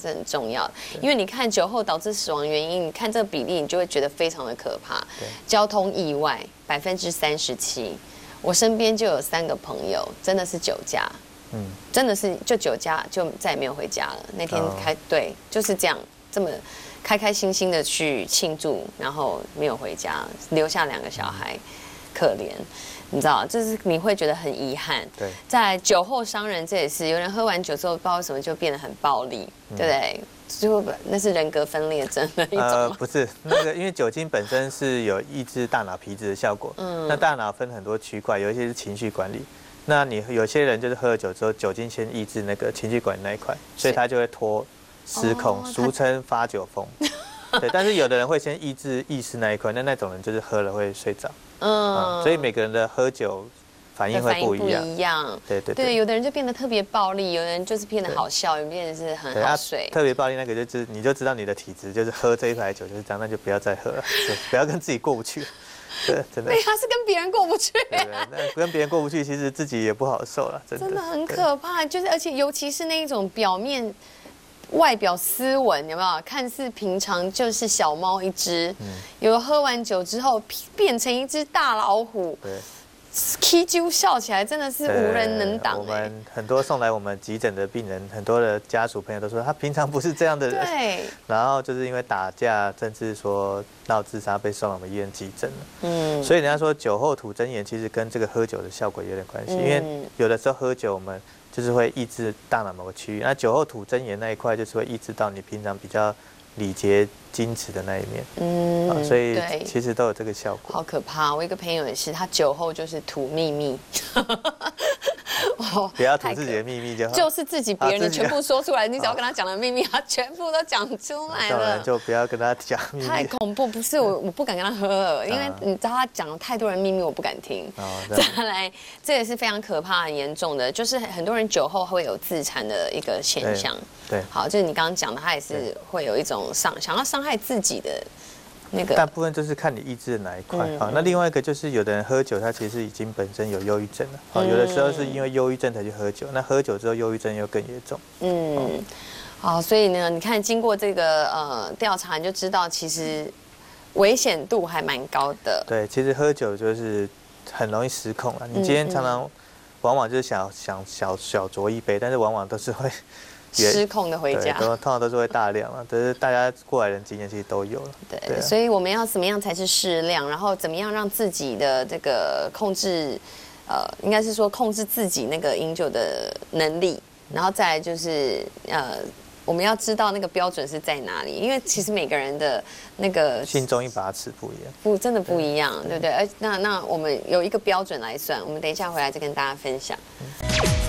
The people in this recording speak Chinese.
是很重要的。因为你看酒后导致死亡原因，你看这个比例，你就会觉得非常的可怕。交通意外37%，我身边就有3个朋友真的是酒驾，真的是就酒驾就再也没有回家了。那天对，就是这样，这么开开心心的去庆祝，然后没有回家，留下2个小孩，可怜。你知道，就是你会觉得很遗憾。 对， 在酒后伤人，这也是有人喝完酒之后，不知道为什么就变得很暴力，对不对？就那是人格分裂症的一种吗？ 不是，那个因为酒精本身是有抑制大脑皮质的效果。那大脑分很多区块，有一些是情绪管理。那你有些人就是喝了酒之后，酒精先抑制那个情绪管理那一块，所以他就会拖失控，俗称发酒疯。对，但是有的人会先抑制意识那一块，那种人就是喝了会睡着。所以每个人的喝酒反应会不一样。对， 有的人就变得特别暴力，有的人就是变得好笑，有的人是很好睡。 特别暴力那个就是你就知道你的体质就是喝这一排酒就是这样，那就不要再喝了，不要跟自己过不去。对，真的。 对，他是跟别人过不去。 对，那跟别人过不去，其实自己也不好受了， 真的很可怕。就是而且尤其是那一种外表斯文，有没有？看似平常就是小猫一只，有喝完酒之后变成一只大老虎， 对， 起啾笑起来真的是无人能挡。 我们很多送来我们急诊的病人，很多的家属朋友都说他平常不是这样的人， 对， 然后就是因为打架，甚至说闹自杀被送到我们医院急诊了。所以人家说酒后吐真言，其实跟这个喝酒的效果有点关系，因为有的时候喝酒我们就是会抑制大脑某个区域，那酒后吐真言那一块就是会抑制到你平常比较礼节矜持的那一面，所以其实都有这个效果。 好可怕！我一个朋友也是，他酒后就是吐秘密， 不要吐自己的秘密就好， 就是自己别人的全部说出来，你只要跟他讲的秘密，他全部都讲出来了。 就不要跟他讲秘密， 太恐怖！不是我不敢跟他喝了，因为你知道他讲了太多人秘密，我不敢听。再来，这也是非常可怕、很严重的，就是很多人酒后会有自残的一个现象。 对， 好，就是你刚刚讲的，他也是会有一种想要伤害自己的那个。 大部分就是看你意志的哪一块。好，那另外一个就是有的人喝酒，他其实已经本身有忧郁症了。好，有的时候是因为忧郁症才去喝酒，那喝酒之后忧郁症又更严重。 好，所以呢，你看经过这个调查，你就知道其实危险度还蛮高的。 对，其实喝酒就是很容易失控了。你今天常常往往就是想小酌一杯，但是往往都是会失控的回家， 通常都是会大量啊，但是大家过来人经验其实都有了。 对，所以我们要怎么样才是适量，然后怎么样让自己的这个控制，应该是说控制自己那个饮酒的能力，然后再来就是我们要知道那个标准是在哪里，因为其实每个人的那个心中一把尺不一样， 真的不一样，对不对？那我们有一个标准来算，我们等一下回来再跟大家分享。